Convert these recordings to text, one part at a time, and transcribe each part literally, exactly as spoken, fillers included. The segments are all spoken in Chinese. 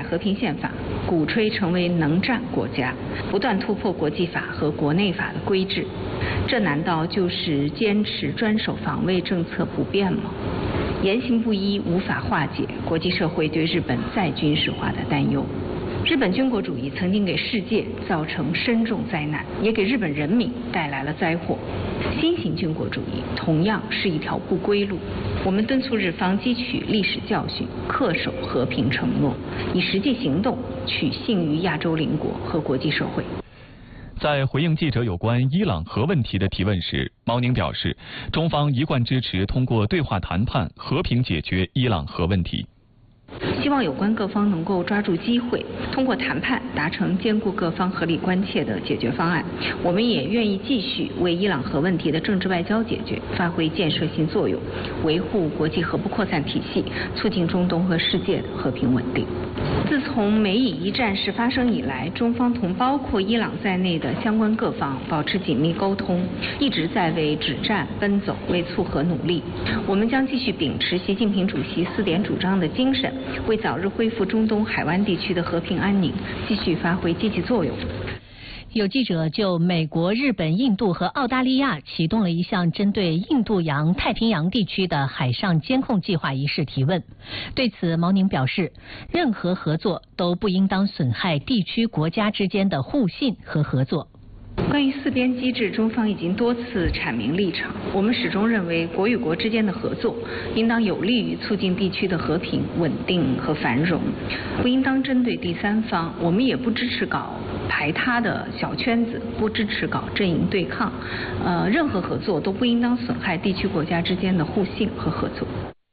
和平宪法，鼓吹成为能战国家，不断突破国际法和国内法的规制，这难道就是坚持专守防卫政策不变吗？言行不一无法化解国际社会对日本再军事化的担忧。日本军国主义曾经给世界造成深重灾难，也给日本人民带来了灾祸。新型军国主义同样是一条不归路。我们敦促日方汲取历史教训，恪守和平承诺，以实际行动取信于亚洲邻国和国际社会。 在回应记者有关伊朗核问题的提问时，毛宁表示，中方一贯支持通过对话谈判和平解决伊朗核问题。 希望有关各方能够抓住机会，通过谈判达成兼顾各方合理关切的解决方案。我们也愿意继续为伊朗核问题的政治外交解决发挥建设性作用，维护国际核不扩散体系，促进中东和世界的和平稳定。自从美以一战事发生以来，中方同包括伊朗在内的相关各方保持紧密沟通，一直在为止战奔走、为促和努力。我们将继续秉持习近平主席四点主张的精神，为早日恢复中东海湾地区的和平安宁继续发挥积极作用。 有记者就美国、日本、印度和澳大利亚启动了一项针对印度洋、太平洋地区的海上监控计划一事提问。对此，毛宁表示，任何合作都不应当损害地区国家之间的互信和合作。 关于四边机制，中方已经多次阐明立场。我们始终认为，国与国之间的合作应当有利于促进地区的和平、稳定和繁荣，不应当针对第三方。我们也不支持搞排他的小圈子，不支持搞阵营对抗。呃，任何合作都不应当损害地区国家之间的互信和合作。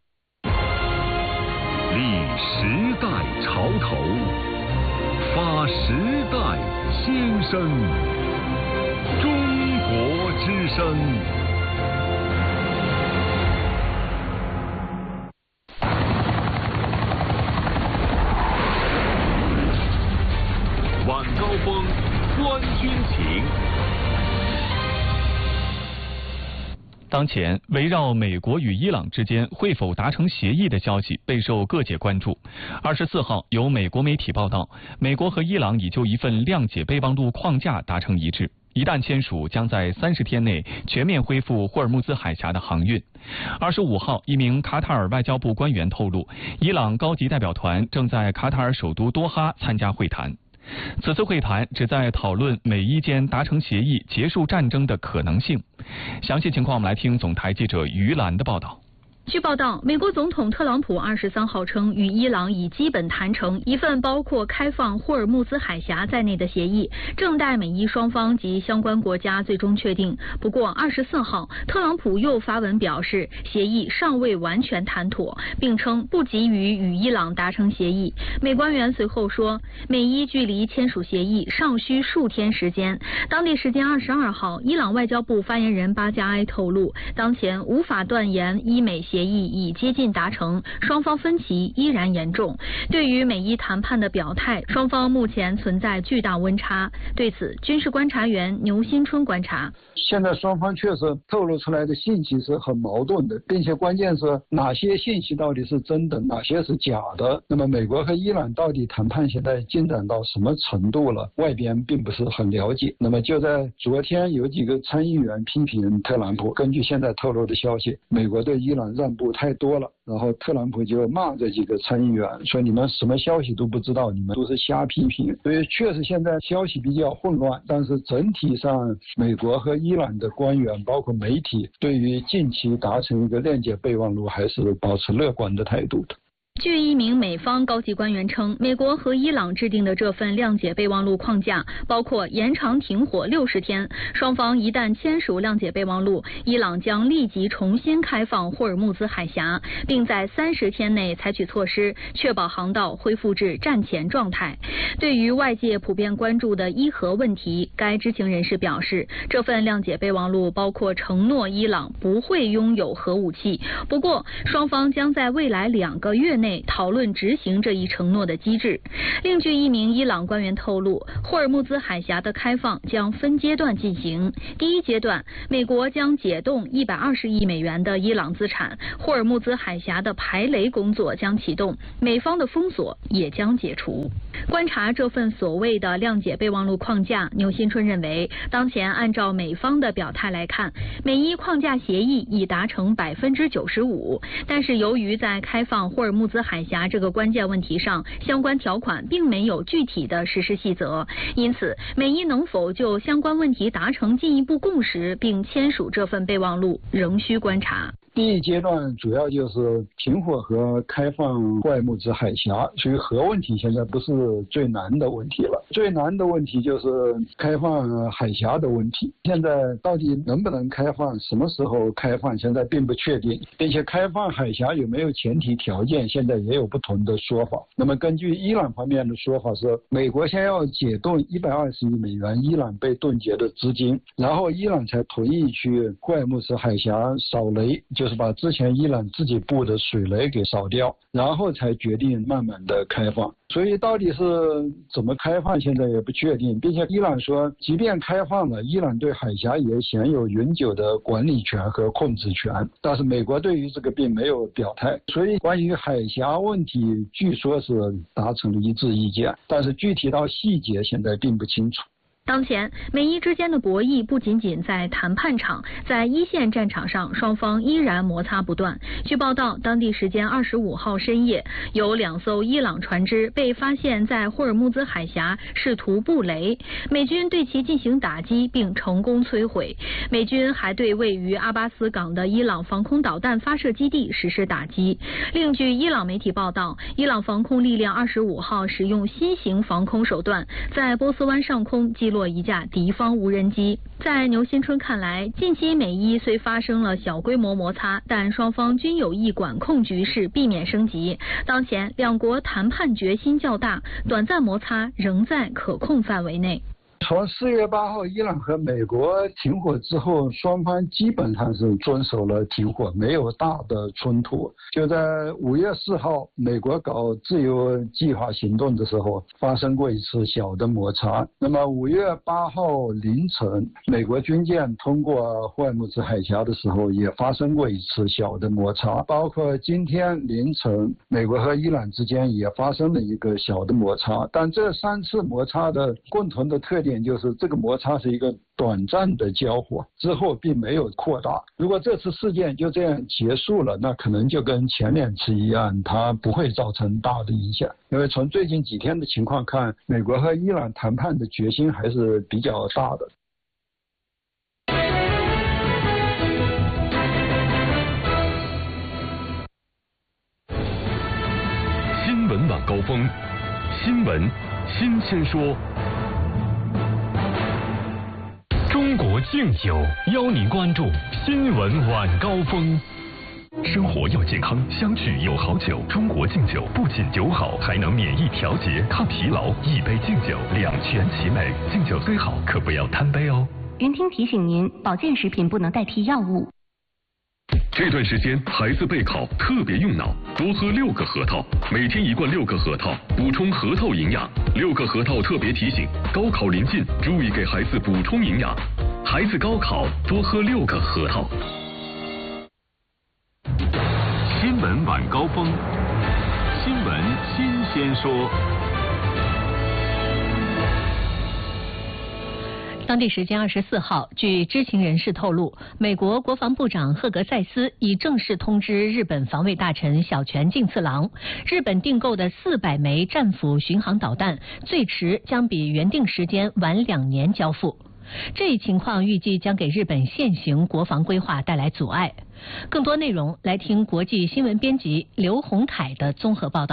立时代潮头，发时代先声。中国之声。晚高峰，观军情。 当前，围绕美国与伊朗之间会否达成协议的消息备受各界关注。二十四号，有美国媒体报道，美国和伊朗已就一份谅解备忘录框架达成一致。一旦签署，将在三十天内全面恢复霍尔木兹海峡的航运。二十五号，一名卡塔尔外交部官员透露，伊朗高级代表团正在卡塔尔首都多哈参加会谈。此次会谈旨在讨论美伊间达成协议结束战争的可能性。详细情况，我们来听总台记者于兰的报道。 据报道，美国总统特朗普二十三号称，与伊朗已基本谈成一份包括开放霍尔木兹海峡在内的协议，正待美伊双方及相关国家最终确定。不过，二十四号，特朗普又发文表示，协议尚未完全谈妥，并称不急于与伊朗达成协议。美官员随后说，美伊距离签署协议尚需数天时间。当地时间二十二号，伊朗外交部发言人巴加埃透露，当前无法断言伊美协议已接近达成，双方分歧依然严重。对于美伊谈判的表态，双方目前存在巨大温差。对此，军事观察员牛新春观察， 现在双方确实透露出来的信息是很矛盾的，并且关键是哪些信息到底是真的，哪些是假的。那么美国和伊朗到底谈判现在进展到什么程度了，外边并不是很了解。那么就在昨天，有几个参议员批评特朗普，根据现在透露的消息，美国对伊朗让步太多了，然后特朗普就骂这几个参议员，说你们什么消息都不知道，你们都是瞎批评。所以确实现在消息比较混乱，但是整体上美国和伊朗的官员包括媒体对于近期达成一个谅解备忘录还是保持乐观的态度的。 据一名美方高级官员称，美国和伊朗制定的这份谅解备忘录框架包括延长停火六十天，双方一旦签署谅解备忘录，伊朗将立即重新开放霍尔木兹海峡，并在三十天内采取措施，确保航道恢复至战前状态。对于外界普遍关注的伊核问题，该知情人士表示，这份谅解备忘录包括承诺伊朗不会拥有核武器，不过双方将在未来两个月内内讨论执行这一承诺的机制。另据一名伊朗官员透露，霍尔木兹海峡的开放将分阶段进行。第一阶段，美国将解冻一百二十亿美元的伊朗资产，霍尔木兹海峡的排雷工作将启动，美方的封锁也将解除。观察这份所谓的谅解备忘录框架，牛新春认为，当前按照美方的表态来看，美伊框架协议已达成百分之九十五，但是由于在开放霍尔木兹海峡这个关键问题上，相关条款并没有具体的实施细则，因此美伊能否就相关问题达成进一步共识并签署这份备忘录，仍需观察。 第一阶段主要就是停火和开放霍尔木兹海峡，所以核问题现在不是最难的问题了，最难的问题就是开放海峡的问题。现在到底能不能开放，什么时候开放，现在并不确定，并且开放海峡有没有前提条件，现在也有不同的说法。那么根据伊朗方面的说法是，美国先要解冻一百二十亿美元伊朗被冻结的资金，然后伊朗才同意去霍尔木兹海峡扫雷，就是把之前伊朗自己布的水雷给扫掉，然后才决定慢慢的开放。所以到底是怎么开放现在也不确定，并且伊朗说即便开放了，伊朗对海峡也享有永久的管理权和控制权，但是美国对于这个并没有表态。所以关于海峡问题据说是达成了一致意见，但是具体到细节现在并不清楚。 当前，美伊之间的博弈不仅仅在谈判场，在一线战场上，双方依然摩擦不断。据报道，当地时间二十五号深夜，有两艘伊朗船只被发现在霍尔木兹海峡试图布雷，美军对其进行打击并成功摧毁。美军还对位于阿巴斯港的伊朗防空导弹发射基地实施打击。另据伊朗媒体报道，伊朗防空力量二十五号使用新型防空手段，在波斯湾上空击落一架敌方无人机。在牛新春看来，近期美伊虽发生了小规模摩擦，但双方均有意管控局势，避免升级。当前两国谈判决心较大，短暂摩擦仍在可控范围内。 从四月八号伊朗和美国停火之后，双方基本上是遵守了停火，没有大的冲突。就在五月四号美国搞自由计划行动的时候发生过一次小的摩擦，那么五月八号凌晨美国军舰通过霍尔木兹海峡的时候也发生过一次小的摩擦，包括今天凌晨美国和伊朗之间也发生了一个小的摩擦。但这三次摩擦的共同的特点就是这个摩擦是一个短暂的交火，之后并没有扩大。如果这次事件就这样结束了，那可能就跟前两次一样，它不会造成大的影响。因为从最近几天的情况看，美国和伊朗谈判的决心还是比较大的。 新闻晚高峰，新闻新鲜说。中国敬酒邀您关注新闻晚高峰。生活要健康，相聚有好酒。中国敬酒不仅酒好，还能免疫调节、抗疲劳。一杯敬酒，两全其美。敬酒虽好，可不要贪杯哦。 云听提醒您，保健食品不能代替药物。 这段时间孩子备考特别用脑，多喝六个核桃，每天一罐六个核桃，补充核桃营养。六个核桃特别提醒，高考临近，注意给孩子补充营养。孩子高考多喝六个核桃。新闻晚高峰，新闻新鲜说。 当地时间二十四号，据知情人士透露，美国国防部长赫格塞斯已正式通知日本防卫大臣小泉进次郎，日本订购的四百枚战斧巡航导弹最迟将比原定时间晚两年交付。这一情况预计将给日本现行国防规划带来阻碍。更多内容来听国际新闻编辑刘洪凯的综合报道。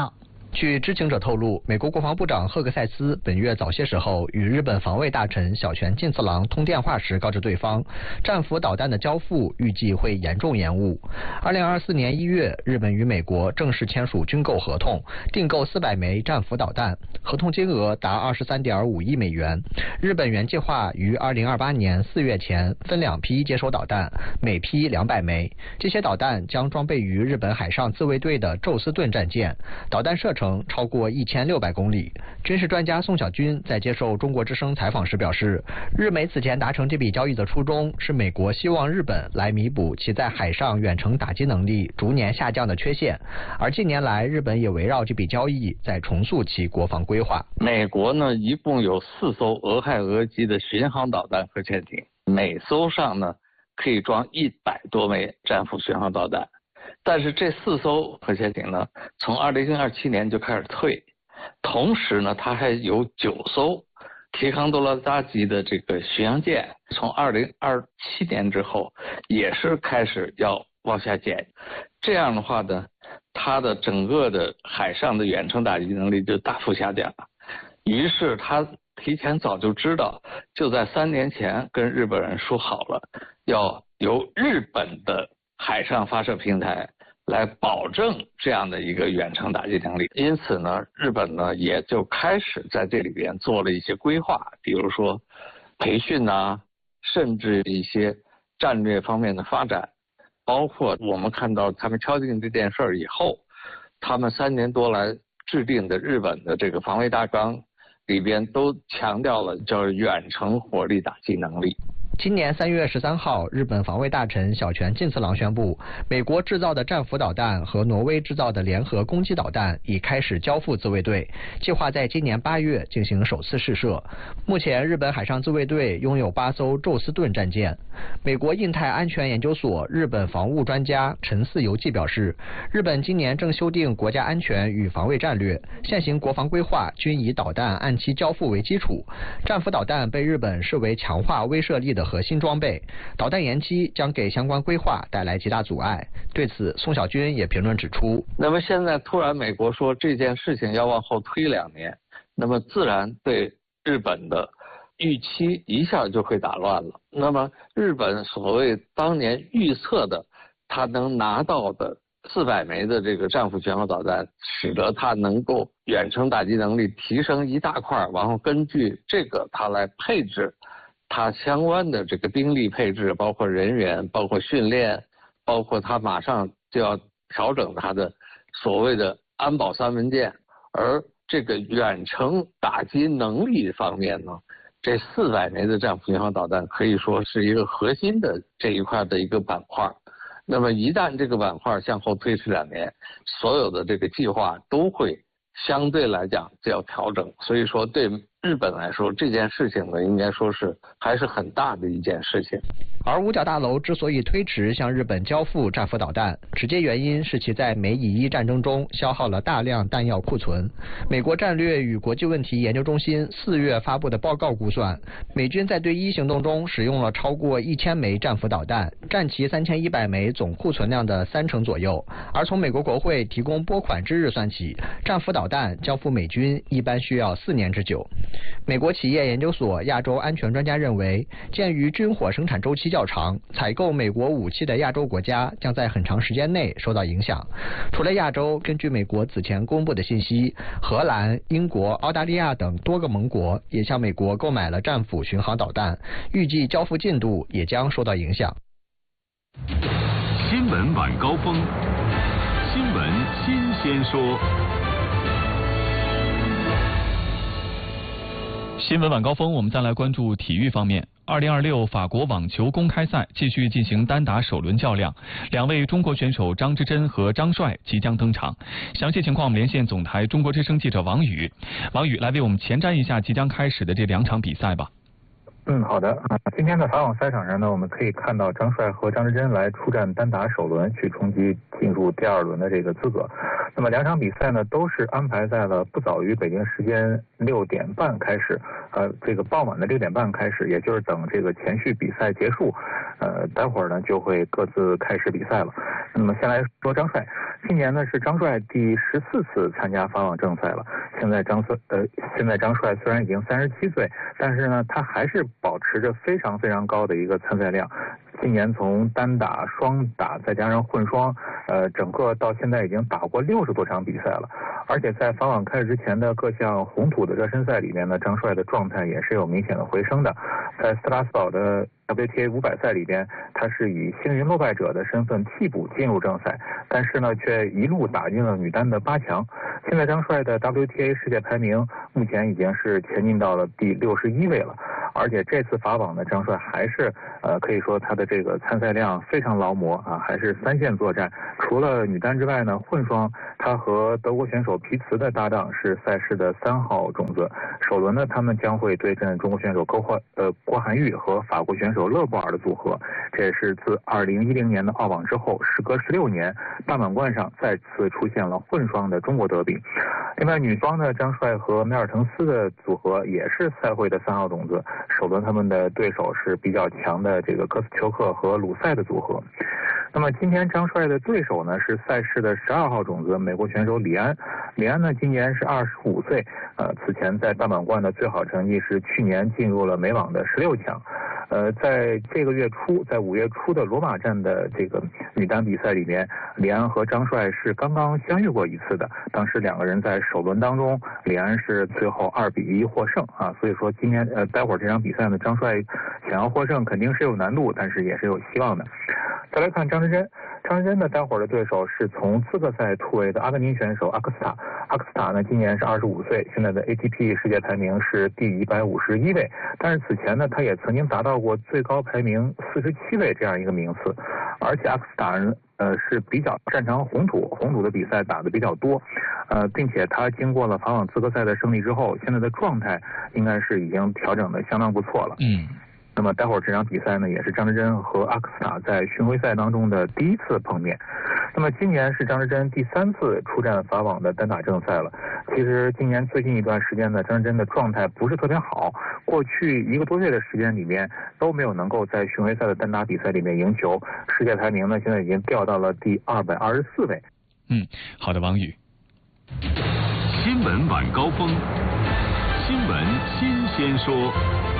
据知情者透露，美国国防部长赫克塞斯本月早些时候与日本防卫大臣小泉进次郎通电话时告知对方，战斧导弹的交付预计会严重延误。二零二四年一月，日本与美国正式签署军购合同，订购四百枚战斧导弹，合同金额达二十三点五亿美元。日本原计划于二零二八年四月前分两批接收导弹，每批两百枚。这些导弹将装备于日本海上自卫队的宙斯盾战舰，导弹射程超过一千六百公里。军事专家宋小军在接受中国之声采访时表示，日美此前达成这笔交易的初衷是美国希望日本来弥补其在海上远程打击能力逐年下降的缺陷，而近年来日本也围绕这笔交易在重塑其国防规划。 美国呢，一共有四艘俄亥俄级的巡航导弹核潜艇，每艘上呢可以装一百多枚战斧巡航导弹。但是这四艘核潜艇呢，从二零二七年就开始退，同时呢，它还有九艘提康多拉扎级的这个巡洋舰，从二零二七年之后也是开始要往下减。这样的话呢，它的整个的海上的远程打击能力就大幅下降了。于是他提前早就知道，就在三年前跟日本人说好了，要由日本的海上发射平台来保证这样的一个远程打击能力。因此呢，日本呢也就开始在这里边做了一些规划，比如说培训啊，甚至一些战略方面的发展。包括我们看到他们敲定这件事儿以后，他们三年多来制定的日本的这个防卫大纲里边都强调了叫远程火力打击能力。 今年三月十三号，日本防卫大臣小泉进次郎宣布，美国制造的战斧导弹和挪威制造的联合攻击导弹已开始交付自卫队，计划在今年八月进行首次试射。目前，日本海上自卫队拥有八艘宙斯盾战舰。美国印太安全研究所日本防务专家陈四游纪表示，日本今年正修订国家安全与防卫战略，现行国防规划均以导弹按期交付为基础。战斧导弹被日本视为强化威慑力的核心装备，导弹延期将给相关规划带来极大阻碍。对此，宋小军也评论指出， 那么现在突然美国说这件事情要往后推两年，那么自然对日本的预期一下就会打乱了。那么日本所谓当年预测的他能拿到的四百枚的这个战斧巡航导弹，使得它能够远程打击能力提升一大块，然后根据这个它来配置它相关的这个兵力配置，包括人员，包括训练，包括它马上就要调整它的所谓的安保三文件。而这个远程打击能力方面呢，这四百枚的战斧巡航导弹可以说是一个核心的这一块的一个板块。那么一旦这个板块向后推迟两年，所有的这个计划都会相对来讲就要调整。所以说对日本来说，这件事情呢，应该说是还是很大的一件事情。 而五角大楼之所以推迟向日本交付战斧导弹，直接原因是其在美以伊战争中消耗了大量弹药库存。美国战略与国际问题研究中心四月发布的报告估算，美军在对伊行动中使用了超过一千枚战斧导弹，占其三千一百枚总库存量的三成左右。而从美国国会提供拨款之日算起，战斧导弹交付美军一般需要四年之久。美国企业研究所亚洲安全专家认为，鉴于军火生产周期较长，采购美国武器的亚洲国家将在很长时间内受到影响。除了亚洲，根据美国此前公布的信息，荷兰、英国、澳大利亚等多个盟国也向美国购买了战斧巡航导弹，预计交付进度也将受到影响。 新闻晚高峰，新闻新鲜说。 新闻晚高峰，我们再来关注体育方面。二零二六法国网球公开赛继续进行单打首轮较量，两位中国选手张之臻和张帅即将登场。详细情况我们连线总台中国之声记者王宇。王宇来为我们前瞻一下即将开始的这两场比赛吧。 嗯，好的。今天的法网赛场上呢，我们可以看到张帅和张之臻来出战单打首轮，去冲击进入第二轮的这个资格。 那么两场比赛呢，都是安排在了不早于北京时间六点半开始，呃，这个傍晚的六点半开始，也就是等这个前序比赛结束，呃，待会儿呢就会各自开始比赛了。那么先来说张帅，今年呢是张帅第十四次参加法网正赛了。现在张帅呃，现在张帅虽然已经三十七岁，但是呢他还是保持着非常非常高的一个参赛量。今年从单打、双打再加上混双，呃，整个到现在已经打过六十多场比赛了。而且在法网开始之前的各项红土的热身赛里面呢，张帅的状态也是有明显的回升的。在斯拉斯堡的 W T A 五百赛里边，他是以幸运落败者的身份替补进入正赛，但是呢，却一路打进了女单的八强。现在张帅的 W T A 世界排名目前已经是前进到了第六十一位了。而且这次法网呢，张帅还是呃可以说他的这个参赛量非常劳模啊，还是三线作战。除了女单之外呢，混双他和德国选手皮茨的搭档是赛事的三号种子。首轮呢，他们将会对阵中国选手郭焕呃郭涵玉和法国选手勒布尔的组合。这也是自二零一零年的澳网之后，时隔十六年，大满贯上再次出现了混双的中国德比。另外女双呢，张帅和梅尔滕斯的组合也是赛会的三号种子。首轮他们的对手是比较强的这个科斯丘克和鲁塞的组合。那么今天张帅的对手呢是赛事的十二号种子美国选手李安。李安呢今年是二十五岁，呃，此前在大满贯的最好成绩是去年进入了美网的十六强。呃，在这个月初，在五月初的罗马站的这个女单比赛里面，李安和张帅是刚刚相遇过一次的。当时两个人在首轮当中，李安是最后二比一获胜啊。所以说今天呃，待会儿这场比赛呢，张帅想要获胜肯定是有难度，但是也是有希望的。再来看张之臻，张之臻呢，待会儿的对手是从资格赛突围的阿根廷选手阿克斯塔。阿克斯塔呢，今年是二十五岁，现在的 A T P 世界排名是第一百五十一位。但是此前呢，他也曾经达到过最高排名四十七位这样一个名次。而且阿克斯塔人呃是比较擅长红土，红土的比赛打得比较多，呃，并且他经过了法网资格赛的胜利之后，现在的状态应该是已经调整的相当不错了。 嗯。 那么待会儿这场比赛呢，也是张之臻和阿克斯塔在巡回赛当中的第一次碰面。那么今年是张之臻第三次出战法网的单打正赛了。其实今年最近一段时间呢，张之臻的状态不是特别好，过去一个多月的时间里面都没有能够在巡回赛的单打比赛里面赢球，世界排名呢现在已经掉到了第二百二十四位。 嗯，好的，王宇。 新闻晚高峰，新闻新鲜说。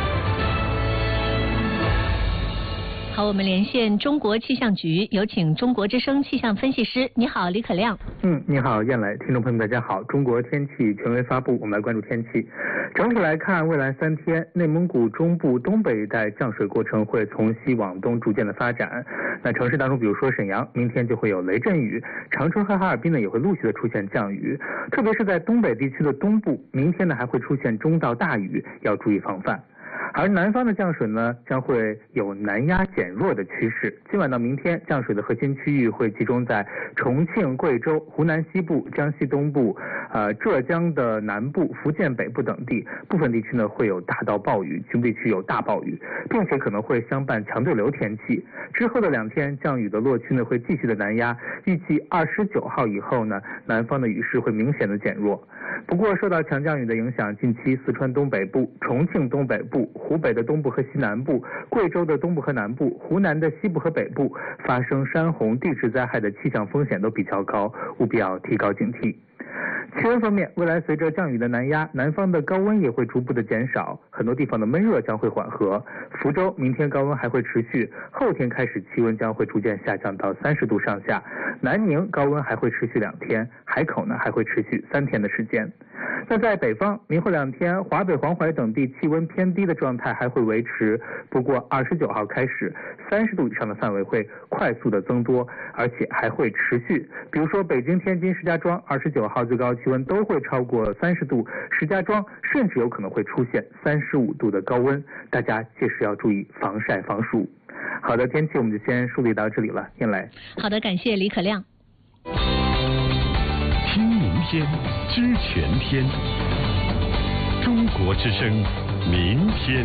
好，我们连线中国气象局，有请中国之声气象分析师。你好，李可亮。 嗯，你好，燕磊，听众朋友们，大家好。中国天气权威发布，我们来关注天气。整体来看，未来三天，内蒙古中部、东北一带降水过程会从西往东逐渐的发展。那城市当中，比如说沈阳，明天就会有雷阵雨；长春和哈尔滨呢，也会陆续的出现降雨。特别是在东北地区的东部，明天呢还会出现中到大雨，要注意防范。而南方的降水呢，将会有南压减弱的趋势。今晚到明天，降水的核心区域会集中在重庆、贵州、湖南西部、江西东部、呃浙江的南部、福建北部等地，部分地区呢会有大到暴雨，局部地区有大暴雨，并且可能会相伴强对流天气。之后的两天，降雨的落区呢会继续的南压，预计二十九号以后呢，南方的雨势会明显的减弱。不过，受到强降雨的影响，近期四川东北部、重庆东北部、湖北的东部和西南部、贵州的东部和南部、湖南的西部和北部发生山洪、地质灾害的气象风险都比较高，务必要提高警惕。气温方面，未来随着降雨的南压，南方的高温也会逐步的减少，很多地方的闷热将会缓和。福州明天高温还会持续，后天开始气温将会逐渐下降到三十度上下。南宁高温还会持续两天，海口呢还会持续三天的时间。那在北方，明后两天华北、黄淮等地气温偏低的状态还会维持，不过二十九号开始，三十度以上的范围会快速的增多，而且还会持续。比如说北京、天津、石家庄，二十九号最高气温都会超过三十度，石家庄甚至有可能会出现三十五度的高温，大家届时要注意防晒防暑。好的，天气我们就先梳理到这里了，燕磊。 好的，感谢李可亮。 听明天，知全天。中国之声，明天。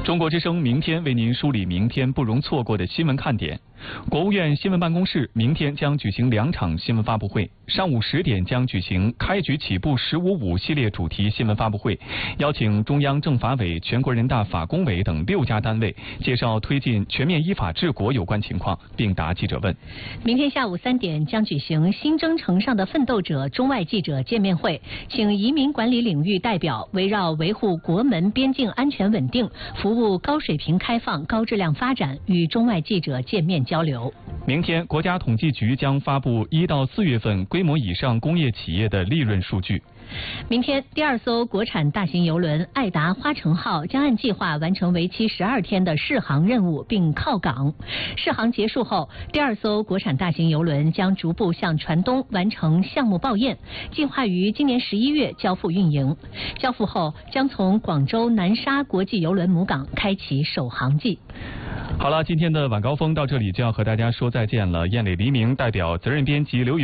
中国之声明天为您梳理明天不容错过的新闻看点。国务院新闻办公室明天将举行两场新闻发布会，上午十点将举行开局起步十五五系列主题新闻发布会，邀请中央政法委、全国人大法工委等六家单位介绍推进全面依法治国有关情况，并答记者问。 明天下午三点将举行新征程上的奋斗者中外记者见面会，请移民管理领域代表围绕维护国门边境安全稳定、服务高水平开放、高质量发展与中外记者见面交流。 明天，国家统计局将发布一到四月份规模以上工业企业的利润数据。 明天，第二艘国产大型邮轮爱达花城号将按计划完成为期十二天的试航任务并靠港。试航结束后，第二艘国产大型邮轮将逐步向船东完成项目报验，计划于今年十一月交付运营。交付后，将从广州南沙国际邮轮母港开启首航季。 好了，今天的晚高峰到这里就要和大家说再见了。燕磊黎明代表责任编辑刘宇